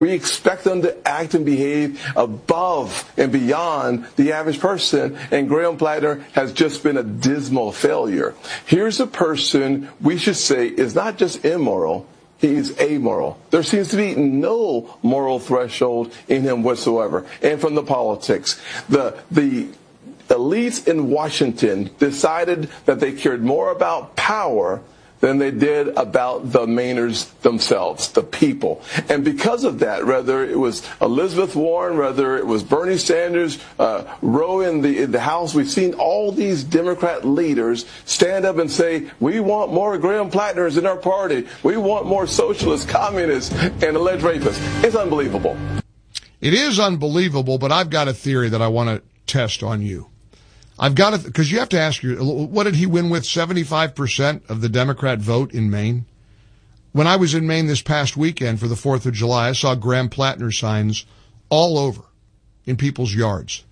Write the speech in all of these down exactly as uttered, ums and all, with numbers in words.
We expect them to act and behave above and beyond the average person, and Graham Plattner has just been a dismal failure. Here's a person we should say is not just immoral, he's amoral. There seems to be no moral threshold in him whatsoever. And from the politics, the the elites in Washington decided that they cared more about power than they did about the Mainers themselves, the people. And because of that, whether it was Elizabeth Warren, whether it was Bernie Sanders, uh, Roe in the, in the House, we've seen all these Democrat leaders stand up and say, we want more Graham Plattners in our party. We want more socialists, communists, and alleged rapists. It's unbelievable. It is unbelievable, but I've got a theory that I want to test on you. I've got to, because you have to ask you, what did he win with? seventy-five percent of the Democrat vote in Maine? When I was in Maine this past weekend for the fourth of July, I saw Graham Plattner signs all over in people's yards.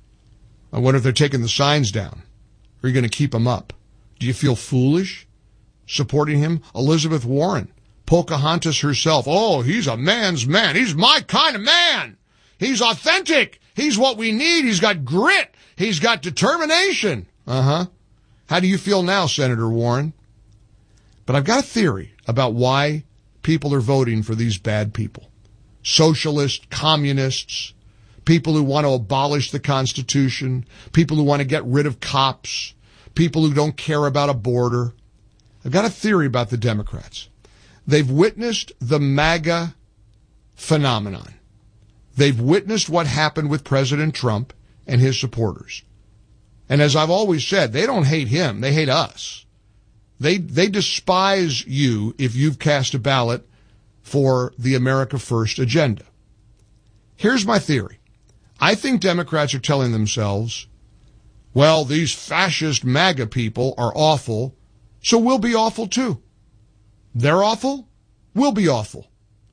I wonder if they're taking the signs down. Or are you going to keep them up? Do you feel foolish supporting him? Elizabeth Warren, Pocahontas herself. Oh, he's a man's man. He's my kind of man. He's authentic. He's what we need. He's got grit. He's got determination. Uh-huh. How do you feel now, Senator Warren? But I've got a theory about why people are voting for these bad people. Socialists, communists, people who want to abolish the Constitution, people who want to get rid of cops, people who don't care about a border. I've got a theory about the Democrats. They've witnessed the MAGA phenomenon. They've witnessed what happened with President Trump and his supporters. And as I've always said, they don't hate him, they hate us. They they despise you if you've cast a ballot for the America First agenda. Here's my theory. I think Democrats are telling themselves, well, these fascist MAGA people are awful, so we'll be awful too. They're awful, we'll be awful.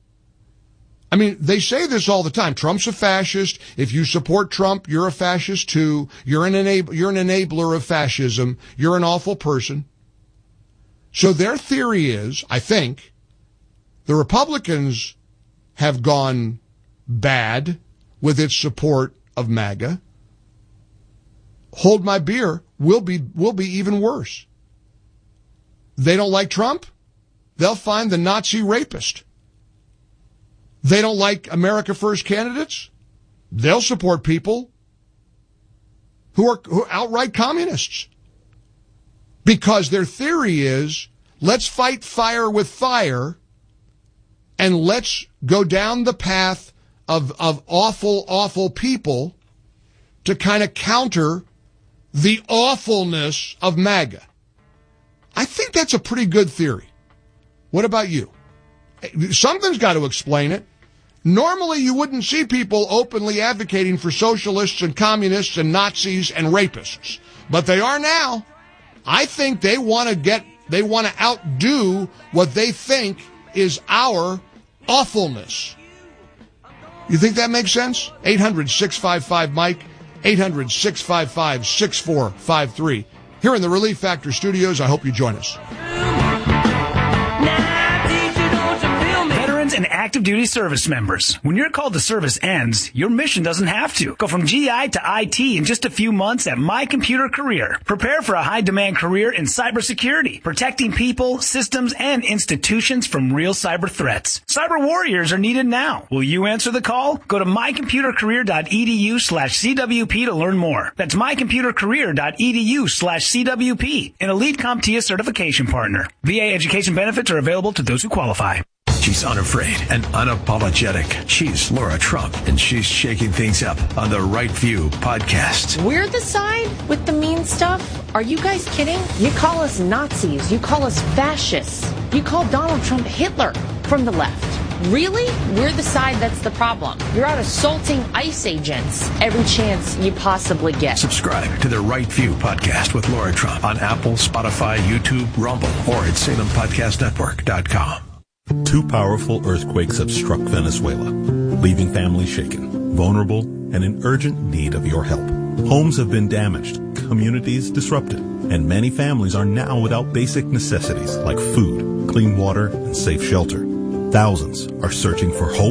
I mean, they say this all the time. Trump's a fascist. If you support Trump, you're a fascist too. You're an enab- you're an enabler of fascism. You're an awful person. So their theory is, I think, the Republicans have gone bad with its support of MAGA. Hold my beer, we'll be, we'll be even worse. They don't like Trump? They'll find the Nazi rapist. They don't like America First candidates? They'll support people who are, who are outright communists. Because their theory is, let's fight fire with fire, and let's go down the path of, of awful, awful people to kind of counter the awfulness of MAGA. I think that's a pretty good theory. What about you? Something's got to explain it. Normally, you wouldn't see people openly advocating for socialists and communists and Nazis and rapists. But they are now. I think they want to get, they want to outdo what they think is our awfulness. You think that makes sense? eight hundred, six five five, Mike, eight hundred, six five five, six four five three. Here in the Relief Factor studios, I hope you join us. And active duty service members. When your call to service ends, your mission doesn't have to. Go from G I to I T in just a few months at My Computer Career. Prepare for a high-demand career in cybersecurity, protecting people, systems, and institutions from real cyber threats. Cyber warriors are needed now. Will you answer the call? Go to mycomputercareer.edu slash CWP to learn more. That's mycomputercareer.edu slash CWP, an elite CompTIA certification partner. V A education benefits are available to those who qualify. She's unafraid and unapologetic. She's Laura Trump, and she's shaking things up on the Right View podcast. We're the side with the mean stuff? Are you guys kidding? You call us Nazis. You call us fascists. You call Donald Trump Hitler from the left. Really? We're the side that's the problem. You're out assaulting ICE agents every chance you possibly get. Subscribe to the Right View podcast with Laura Trump on Apple, Spotify, YouTube, Rumble, or at Salem Podcast Network dot com. Two powerful earthquakes have struck Venezuela, leaving families shaken, vulnerable, and in urgent need of your help. Homes have been damaged, communities disrupted, and many families are now without basic necessities like food, clean water, and safe shelter. Thousands are searching for hope,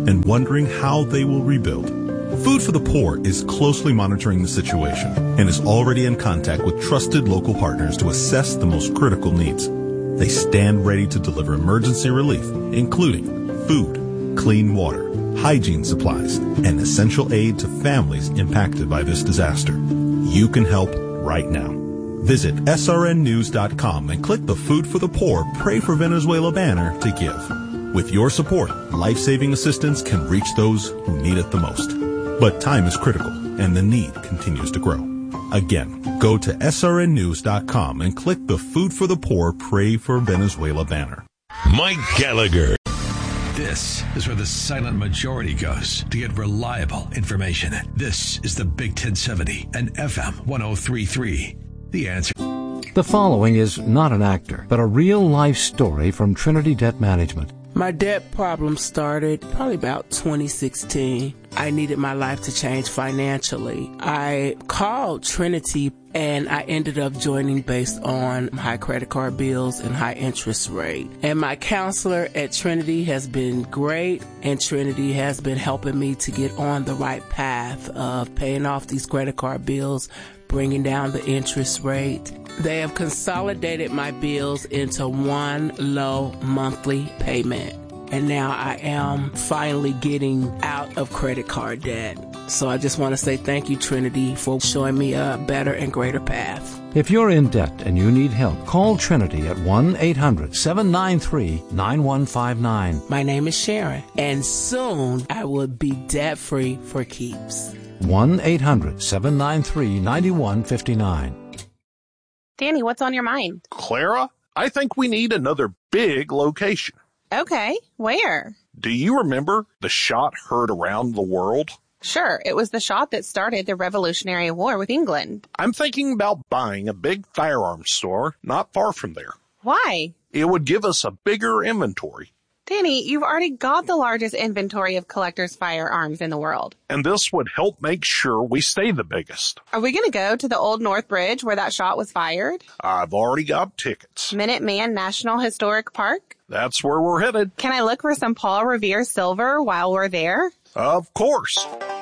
and wondering how they will rebuild. Food for the Poor is closely monitoring the situation and is already in contact with trusted local partners to assess the most critical needs. They stand ready to deliver emergency relief, including food, clean water, hygiene supplies, and essential aid to families impacted by this disaster. You can help right now. Visit S R N news dot com and click the Food for the Poor Pray for Venezuela banner to give. With your support, life-saving assistance can reach those who need it the most. But time is critical, and the need continues to grow. Again, go to S R N news dot com and click the Food for the Poor Pray for Venezuela banner. Mike Gallagher. This is where the silent majority goes to get reliable information. This is the Big ten seventy and F M one oh three point three. The Answer. The following is not an actor, but a real-life story from Trinity Debt Management. My debt problem started probably about twenty sixteen. I needed my life to change financially. I called Trinity and I ended up joining based on high credit card bills and high interest rate. And my counselor at Trinity has been great, and Trinity has been helping me to get on the right path of paying off these credit card bills, bringing down the interest rate. They have consolidated my bills into one low monthly payment. And now I am finally getting out of credit card debt. So I just want to say thank you, Trinity, for showing me a better and greater path. If you're in debt and you need help, call Trinity at one eight hundred seven nine three nine one five nine. My name is Sharon, and soon I will be debt-free for keeps. one eight hundred seven nine three nine one five nine. Danny, what's on your mind? Clara, I think we need another big location. Okay, where? Do you remember the shot heard around the world? Sure, it was the shot that started the Revolutionary War with England. I'm thinking about buying a big firearms store not far from there. Why? It would give us a bigger inventory. Danny, you've already got the largest inventory of collectors' firearms in the world. And this would help make sure we stay the biggest. Are we going to go to the Old North Bridge where that shot was fired? I've already got tickets. Minuteman National Historic Park? That's where we're headed. Can I look for some Paul Revere silver while we're there? Of course.